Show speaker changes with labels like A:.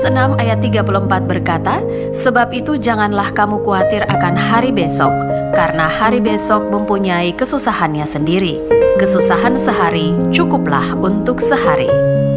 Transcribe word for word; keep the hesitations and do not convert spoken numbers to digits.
A: enam ayat tiga puluh empat berkata, "Sebab itu janganlah kamu khawatir akan hari besok, karena hari besok mempunyai kesusahannya sendiri. Kesusahan sehari cukuplah untuk sehari."